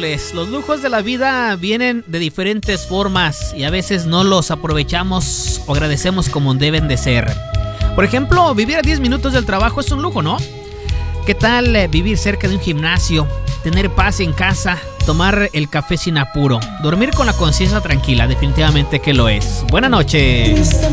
Híjoles, los lujos de la vida vienen de diferentes formas y a veces no los aprovechamos o agradecemos como deben de ser. Por ejemplo, vivir a 10 minutos del trabajo es un lujo, ¿no? ¿Qué tal vivir cerca de un gimnasio, tener paz en casa, tomar el café sin apuro, dormir con la conciencia tranquila? Definitivamente que lo es. Buenas noches.